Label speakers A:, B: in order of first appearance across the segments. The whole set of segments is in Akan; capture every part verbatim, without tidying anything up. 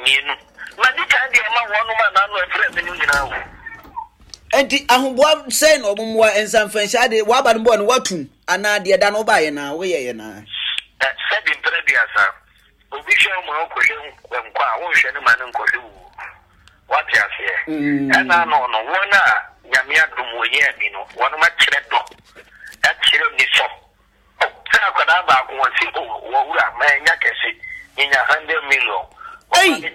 A: minu madika ndi ama wonu ma na no efre menu nyina wo
B: enti ahomboa say no omwa ensanfanhya ade waba no bo no watum ana de da no ba ye na we ye na
A: said in prediasa obi hwe mo okohwe nkwa a wo hwe ne ma ne nkohwe wu what you say ana no no wona nyame adom wo ye bi no wono ma kire do da kire ni so na kwada ba ko won si o wo wura ma nya kese nya one hundred million
B: hey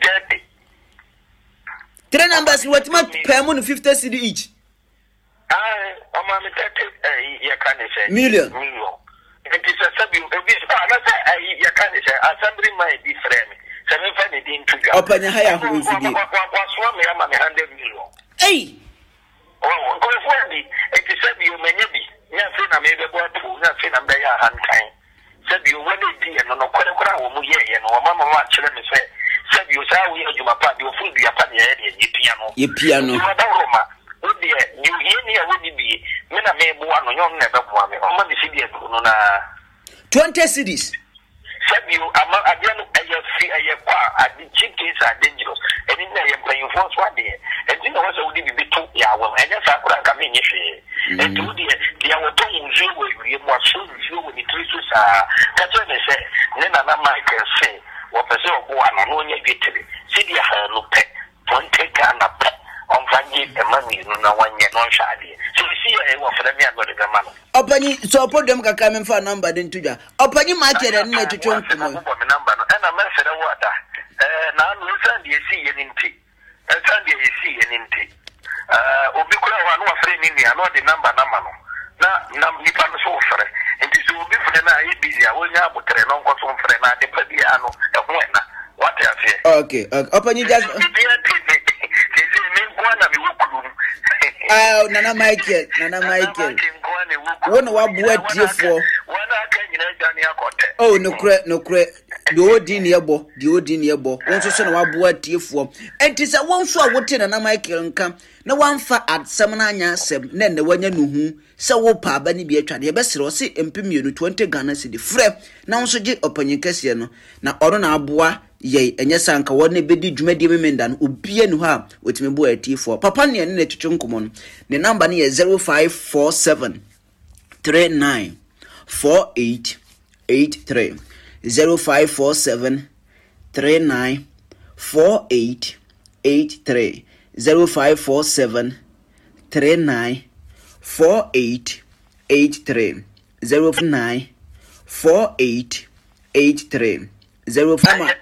B: three numbers what ma pay mo fifty cedi each
A: ah o ma me thirty eh ya kan say
B: million
A: million it is a sabi obi ah na say ya kan say assembly my be frame seven five dey into ga
B: opanya haya ho ifidi
A: wa so me ama me one hundred million
B: hey
A: oh go for me it is sabi o menye bi nya say na me be bo to nya say na be ya hankan sabi o wale di no no kwere kwere wo mu ye ye no mama wa kire me say sabi o sa wo ye adwuma pa de o fu bia pa ne ye de ye piano
B: ye piano
A: ma da roma o de you ye ni ya wo di bi me na me bo ano nyon na be bo me o ma bi si de no na
B: twenty cedis
A: sabi o ama adia no aye fi aye kwa adi chickens are dangerous eni na ye plan for so ade enti na wo se wo di bi to ya wo enya sa kura ka me nye hwe enti wo di dia wo to nzu wo wi mo so nzu wo ni trisu sa ka to ne se ne na na Michael say wo pese obo ana no nya bitire si dia ha no pe twenty Ghana pe on fangi e mami no na wanye no hwade so si e wo fere me agode gama no
B: opanyi so podem kaka me fa number den tudwa opanyi market ne na twetwe nkomo
A: ko me number no na me fere wo ada eh na no san de si ye ninti e san de si ye ninti eh obi kura wa no fere ni ni ano de number na ma no na na ni pa so fere enti so obi fere na ye busy a wonya abotre no nko so fere na de pa bi ano e ho na what you say
B: okay okay opanyi just ah nana Michael nana Michael wona wabua tiefo
A: wana aka nyina dani akote
B: oh no kre no kre de odi ne ebo de odi ne ebo won so so na wabua tiefo enti se won so a wote nana Michael nka na wanfa adsam na anya asem na ne wanya nuhu se wo pa aba ne bi atwa de be sere o se empemienu twenty Ghana cedi frɛ na won so ge opanyin kase no na oro na aboa ye enye sanka wona bedi dwumadi memenda no obie nu ha otime bo atifo papa ne ne twetwe nkomo no ne number ne ye zero five four seven three nine four eight eight three zero five four seven three nine four eight eight three zero five four seven three nine four eight eight three zero nine four eight eight three zero five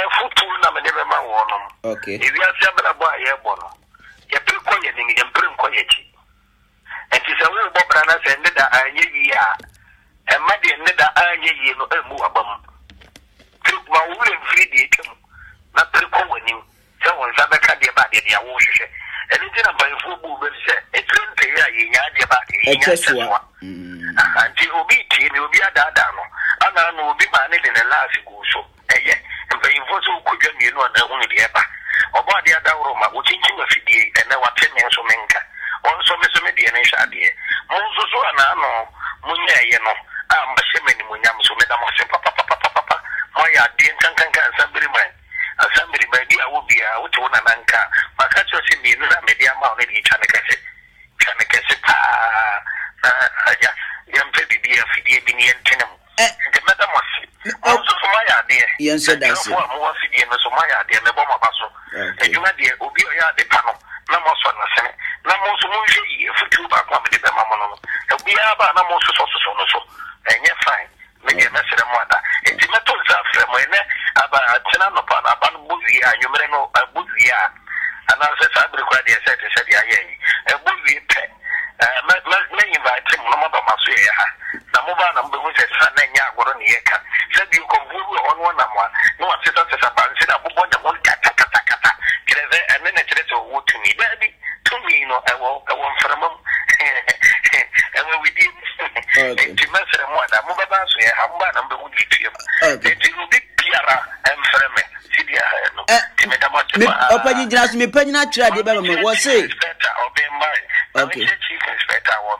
B: okay
A: if you are sabra boy ye bono ye priko ye ni ye priko ye chi enti se wo bo brana se ne da anye yi a e ma de ne da anye yi no emu abam priko ma wo le free de ekem na priko wani se won sa be ka de ba de ya wo hwehwe eni ti na ban fu bu be se e trente ya ye nya de ba de ye nya
B: teswa
A: mm anti obi ti ni obi ada ada no ana no obi ma ne de ne last go so eye mbayinfo so kudwa mienu na hu ne de ba obo ade adawro ma wo chinchin afidie ene wate ne so menka onso me so me de ne hwade monso so ana no munya ye no a mbahye mani munyam so me da mo se papa papa papa mo ya de kankan kan asambiri man asambiri ba di awo bia wo to na nanka maka cho se mienu na me de ama ne de chane kase chane kase pa ya yampe bibi afidie bi ne entenem de meda mo se onso so ma ya de
B: yen so da se
A: mo afidie no so ma ya de me bo mo ba so ejuma de obi o ya de pano na mo so na se na mo so mo hwe yi futu ba kwa me de be ma mo no obi ya ba na mo so so so no so enye fine me de na sere mo ada enti me to za fre mo ene aba tena no pa na ba no buzi a nyumere no buzi a ana se sa bri kwa de se te se de aye yi e buzi pe me me invite mo no ba ma so ye ha na mo ba na mo be se sa na nya agoro ne ye ka se bi ko bu ono na mo no wa se sa se sa ba se da bo nya mo ka ka ka ka kreve ene ne tere to wo to me baby to me no e wo e wo mframa e wo widi enti mesere mo da mo ba ba so ye ha mo ba na mo be wo di tuem enti wo bi piara emframe si dia ha no ti me da mo ti
B: me opanyi jira so me panyi na tira de ba mo wo say
A: inspector obi mai okay chief inspector wo bin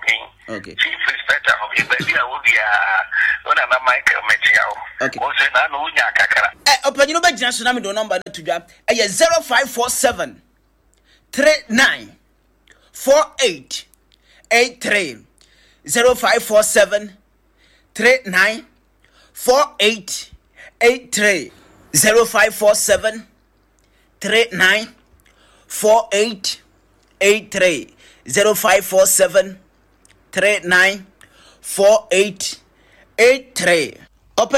B: Okay.
A: Chief Inspector of Iberia will be a one of Michael Metio.
B: Okay.
A: Also, I know Yakaka.
B: Eh, open you by National do number to job. Eh, zero five four seven three nine four eight eight three zero five four seven three nine four eight eight three zero five four seven three nine four eight eight three zero five four seven three nine four eight eight three.